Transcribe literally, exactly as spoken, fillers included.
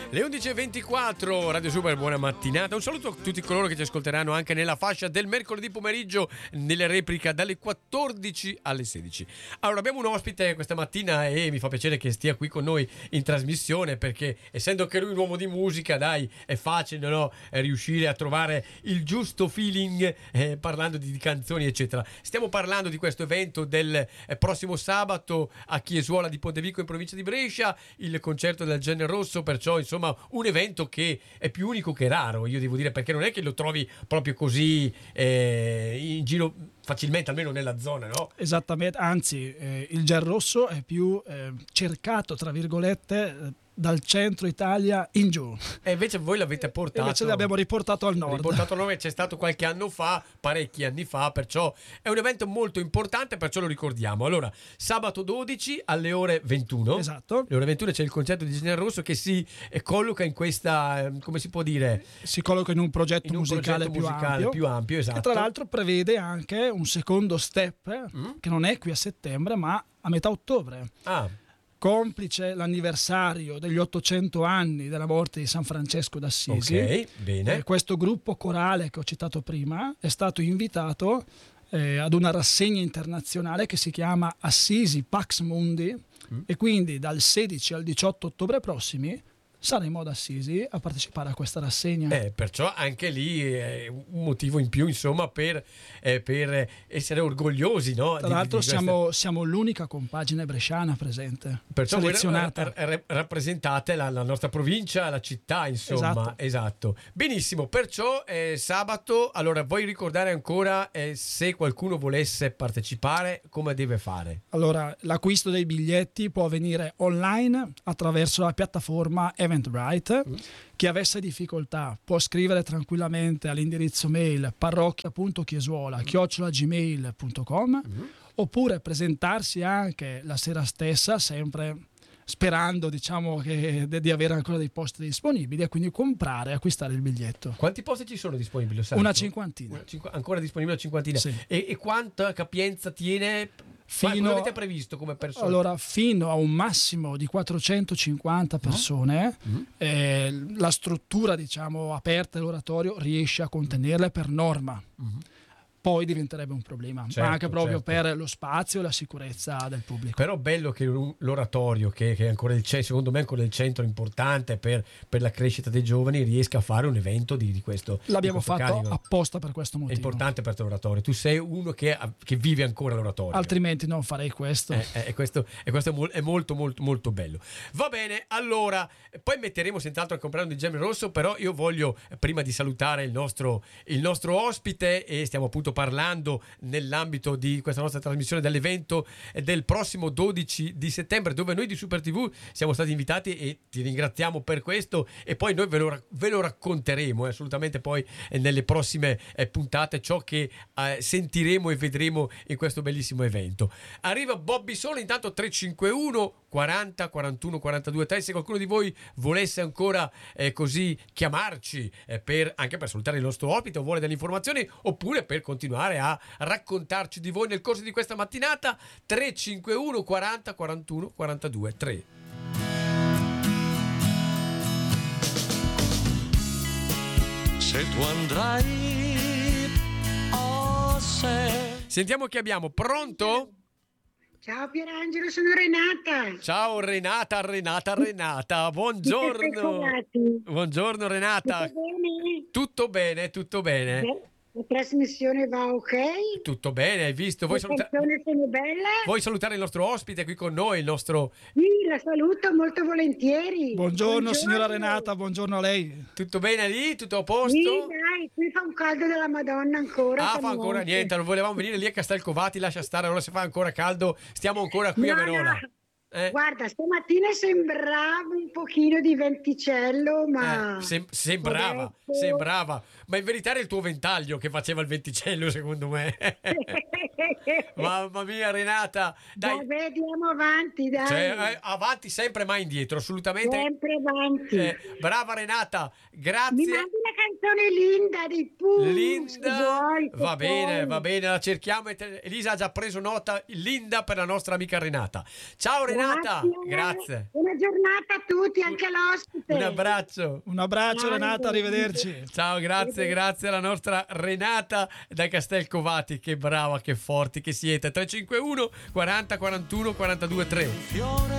Le undici e ventiquattro, Radio Super, buona mattinata. Un saluto a tutti coloro che ci ascolteranno anche nella fascia del mercoledì pomeriggio, nelle replica dalle quattordici alle sedici. Allora, abbiamo un ospite questa mattina e mi fa piacere che stia qui con noi in trasmissione, perché essendo che lui un uomo di musica, dai, è facile, no? Riuscire a trovare il giusto feeling eh, parlando di, di canzoni, eccetera. Stiamo parlando di questo evento del eh, prossimo sabato a Chiesuola di Pontevico in provincia di Brescia, il concerto del Genio Rosso, perciò insomma un evento che è più unico che raro, io devo dire, perché non è che lo trovi proprio così eh, in giro facilmente, almeno nella zona, no? Esattamente, anzi eh, il Gen Rosso è più eh, cercato, tra virgolette, dal centro Italia in giù. E invece voi l'avete portato. E invece l'abbiamo riportato al nord. Riportato al nord, c'è stato qualche anno fa, parecchi anni fa, perciò è un evento molto importante, perciò lo ricordiamo. Allora, sabato dodici alle ore ventuno. Esatto. Alle ore ventuno c'è il concerto di Genio Rosso che si eh, colloca in questa, eh, come si può dire? Si colloca in un progetto in un musicale, progetto più, musicale ampio, più ampio, esatto. E tra l'altro prevede anche un secondo step, mm. che non è qui a settembre, ma a metà ottobre. Ah. Complice l'anniversario degli ottocento anni della morte di San Francesco d'Assisi. Ok, bene. Eh, questo gruppo corale che ho citato prima è stato invitato eh, ad una rassegna internazionale che si chiama Assisi Pax Mundi, mm. e quindi dal sedici al diciotto ottobre prossimi saremo ad Assisi a partecipare a questa rassegna. Eh, perciò anche lì è un motivo in più, insomma, per, eh, per essere orgogliosi, no? Tra l'altro di, di siamo, questa... siamo l'unica compagine bresciana presente, perciò selezionata. Voi ra- rappresentate la, la nostra provincia, la città, insomma. Esatto. Esatto. Benissimo, perciò eh, sabato, allora vuoi ricordare ancora eh, se qualcuno volesse partecipare, come deve fare? Allora, l'acquisto dei biglietti può avvenire online attraverso la piattaforma Eventbrite. Mm. Chi avesse difficoltà può scrivere tranquillamente all'indirizzo mail parrocchia.chiesuola chiocciola gmail punto com, mm. oppure presentarsi anche la sera stessa, sempre sperando, diciamo, che di avere ancora dei posti disponibili, e quindi comprare e acquistare il biglietto. Quanti posti ci sono disponibili? Una cinquantina. Una cinqu- ancora disponibile una cinquantina. Sì. E, e quanta capienza tiene? Fino, cosa avete previsto come persone? Allora, fino a un massimo di quattrocentocinquanta persone, mm-hmm. eh, la struttura, diciamo, aperta dell'oratorio riesce a contenerle per norma. Mm-hmm. Poi diventerebbe un problema, certo, ma anche proprio certo. per lo spazio e la sicurezza del pubblico. Però bello che l'oratorio, che, che è ancora il centro, secondo me è ancora il centro importante per, per la crescita dei giovani, riesca a fare un evento di, di questo. L'abbiamo di questo fatto carico. Apposta per questo motivo. È importante per te l'oratorio. Tu sei uno che, che vive ancora l'oratorio. Altrimenti non farei questo. Eh, eh, e questo, e questo è molto molto molto bello. Va bene, allora poi metteremo senz'altro il compleanno di Genio Rosso, però io voglio, prima di salutare il nostro, il nostro ospite, e stiamo appunto parlando nell'ambito di questa nostra trasmissione dell'evento del prossimo dodici di settembre, dove noi di Super tivù siamo stati invitati e ti ringraziamo per questo, e poi noi ve lo, ve lo racconteremo eh, assolutamente poi eh, nelle prossime eh, puntate ciò che eh, sentiremo e vedremo in questo bellissimo evento. Arriva Bobby Solo, intanto tre cinque uno quaranta quarantuno quarantadue tre, se qualcuno di voi volesse ancora eh, così chiamarci eh, per, anche per salutare il nostro ospite o vuole delle informazioni, oppure per continuare a raccontarci di voi nel corso di questa mattinata, tre cinque uno quaranta quarantuno quarantadue tre. Se tu andrai, oh se... Sentiamo che abbiamo. Pronto? Ciao Pierangelo, sono Renata. Ciao Renata, Renata, Renata, buongiorno. Buongiorno Renata. Tutto bene? Tutto bene, tutto bene. Beh, la trasmissione va ok? Tutto bene, hai visto? Vuoi, saluta- sono belle? Vuoi salutare il nostro ospite qui con noi, il nostro... Sì, la saluto molto volentieri. Buongiorno, buongiorno signora Renata, buongiorno a lei. Tutto bene lì? Tutto a posto? Sì, dai, qui fa un caldo della Madonna ancora. Ah, fa ancora niente, non volevamo venire lì a Castelcovati, lascia stare, allora se fa ancora caldo stiamo ancora qui no, a Verona. No. Eh? Guarda, stamattina sembrava un pochino di venticello, ma... Eh, sem- sembrava, adesso... sembrava, ma in verità era il tuo ventaglio che faceva il venticello, secondo me. Mamma mia, Renata, dai. Vabbè, andiamo avanti, dai. Cioè, eh, avanti sempre, mai indietro, assolutamente. Sempre avanti. Eh, brava Renata, grazie. Mi mandi la canzone Linda di Pooh. Linda, vuoi, va bene, vuoi. va bene, la cerchiamo. Elisa ha già preso nota, Linda per la nostra amica Renata. Ciao Renata. Renata, Grazie. grazie. Buona giornata a tutti, anche all'ospite. Un abbraccio. Un abbraccio Ciao. Renata, arrivederci. Ciao, grazie, grazie alla nostra Renata da Castelcovati. Che brava, che forti che siete. tre cinque uno quaranta quarantuno quarantadue tre. fiore